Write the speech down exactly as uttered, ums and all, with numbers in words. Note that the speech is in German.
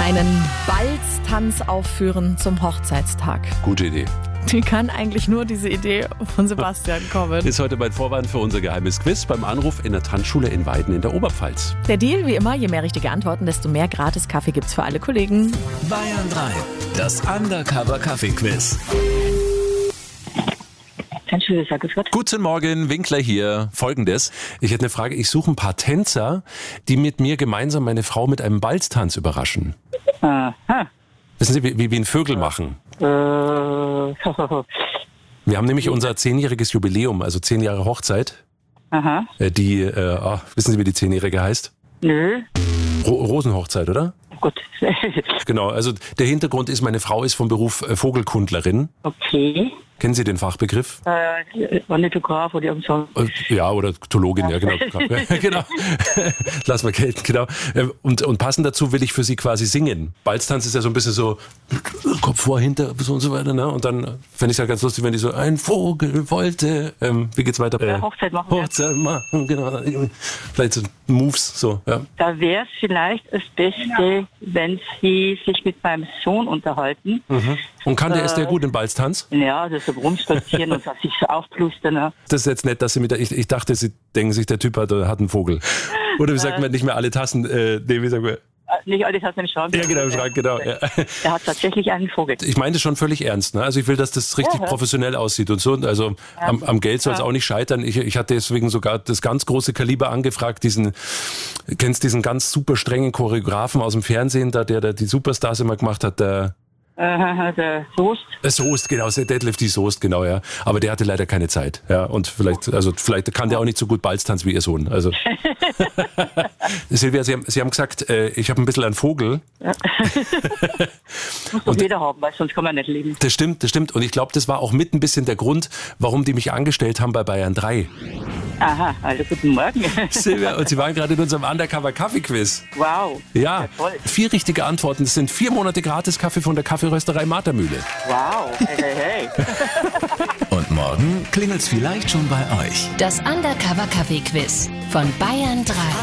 Einen Balztanz aufführen zum Hochzeitstag. Gute Idee. Wie kann eigentlich nur diese Idee von Sebastian kommen? Ist heute mein Vorwand für unser geheimes Quiz beim Anruf in der Tanzschule in Weiden in der Oberpfalz. Der Deal, wie immer, je mehr richtige Antworten, desto mehr gratis Kaffee gibt's für alle Kollegen. Bayern drei, das Undercover-Kaffee-Quiz. Tanzschule, sag es Gott. Guten Morgen, Winkler hier. Folgendes. Ich hätte eine Frage. Ich suche ein paar Tänzer, die mit mir gemeinsam meine Frau mit einem Balztanz überraschen. Aha. Wissen Sie, wie, wie ein Vögel machen? Äh, Wir haben nämlich unser zehnjähriges Jubiläum, also zehn Jahre Hochzeit. Aha. Äh, Die, äh, oh, wissen Sie, wie die zehnjährige heißt? Nö. Ro- Rosenhochzeit, oder? Gut. Genau, also der Hintergrund ist, meine Frau ist vom Beruf äh, Vogelkundlerin. Okay. Kennen Sie den Fachbegriff? Äh, Ornithograph oder irgend so. Äh, Ja, oder Zoologin, ja, genau. genau. Lass mal gelten, genau. Äh, Und, und passend dazu will ich für Sie quasi singen. Balztanz ist ja so ein bisschen so Kopf vor, hinter, so und so weiter, ne? Und dann fände ich es ja ganz lustig, wenn die so, ein Vogel wollte, ähm, wie geht's weiter? Äh, Hochzeit machen. Ja. Hochzeit machen, genau. Vielleicht so Moves, so, ja. Da wäre es vielleicht das Beste, wenn Sie sich mit meinem Sohn unterhalten. Mhm. Und kann der, Äh, ist der gut im Balztanz? Ja, das so rumspazieren und sich so aufplustern. Ne? Das ist jetzt nett, dass Sie mit der, ich, ich dachte, Sie denken sich, der Typ hat, hat einen Vogel. Oder wie sagt man, nicht mehr alle Tassen, äh, nee, wie sagt man? Äh, Nicht alles hat einen Schrank. Ja, genau, im Schrank, genau. Ja. Er hat tatsächlich einen Vogel. Ich meinte schon völlig ernst, ne? Also ich will, dass das richtig Ja, ja. professionell aussieht und so. Also am, am Geld soll es Ja. auch nicht scheitern. Ich, ich hatte deswegen sogar das ganz große Kaliber angefragt, diesen, kennst diesen ganz super strengen Choreografen aus dem Fernsehen, da, der, der die Superstars immer gemacht hat, der Äh, der Soest. äh, Soest, genau, der Deadlift die Soest, genau, ja. Aber der hatte leider keine Zeit, ja. Und vielleicht, also vielleicht kann der auch nicht so gut Balztanz wie ihr Sohn. Also Silvia, Sie haben, Sie haben gesagt, äh, ich habe ein bisschen einen Vogel. Muss doch jeder haben, weil sonst kann man nicht leben. Das stimmt, das stimmt. Und ich glaube, das war auch mit ein bisschen der Grund, warum die mich angestellt haben bei Bayern drei. Aha, also guten Morgen. Silvia, und Sie waren gerade in unserem Undercover-Kaffee-Quiz. Wow. Ja, Ja, toll. vier richtige Antworten. Das sind vier Monate gratis Kaffee von der Kaffeerösterei Matermühle. Wow. Hey, hey, hey. Und morgen klingelt's vielleicht schon bei euch. Das Undercover-Kaffee-Quiz von Bayern drei.